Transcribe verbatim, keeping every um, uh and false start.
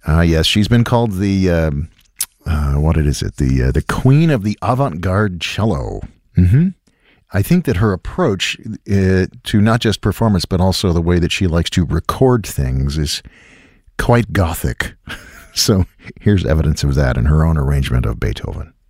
Uh, yes, she's been called the, um, uh, what is it, the uh, the queen of the avant-garde cello. Mm-hmm. I think that her approach uh, to not just performance, but also the way that she likes to record things is quite gothic. So here's evidence of that in her own arrangement of Beethoven.